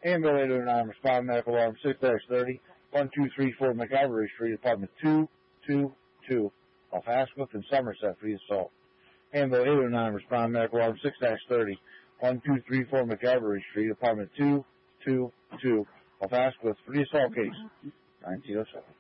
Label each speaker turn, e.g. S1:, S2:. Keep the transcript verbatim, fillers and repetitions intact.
S1: Ambulance eight oh nine, respond medical alarm six dash thirty, one two three four McCavalry Street, apartment two two two, off Asquith and Somerset for the assault. Ambulance eight oh nine, respond medical alarm six dash thirty, one two three four McCavalry Street, apartment two two two, off Asquith for the assault case. nineteen oh seven.